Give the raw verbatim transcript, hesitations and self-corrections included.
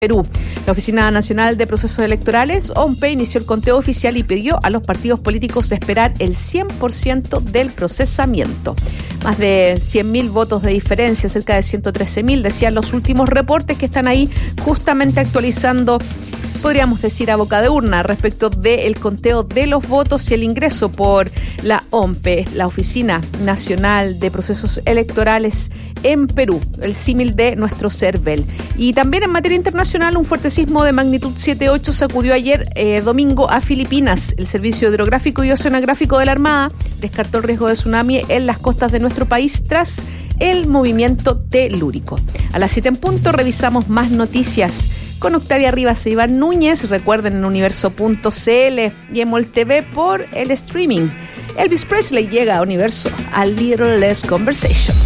Perú. La Oficina Nacional de Procesos Electorales, O M P E, inició el conteo oficial y pidió a los partidos políticos esperar el cien por ciento del procesamiento. Más de cien mil votos de diferencia, cerca de ciento trece mil, decían los últimos reportes que están ahí justamente actualizando, podríamos decir, a boca de urna respecto del conteo de los votos y el ingreso por la O M P E, la Oficina Nacional de Procesos Electorales en Perú, el símil de nuestro CERVEL. Y también en materia internacional, un fuerte sismo de magnitud siete punto ocho sacudió ayer eh, domingo a Filipinas. El Servicio Hidrográfico y Oceanográfico de la Armada descartó el riesgo de tsunami en las costas de nuestro país tras el movimiento telúrico. A las siete en punto revisamos más noticias con Octavia Rivas e Iván Núñez. Recuerden en universo punto c l y en Mol T V por el streaming. Elvis Presley llega a Universo, A Little Less Conversation.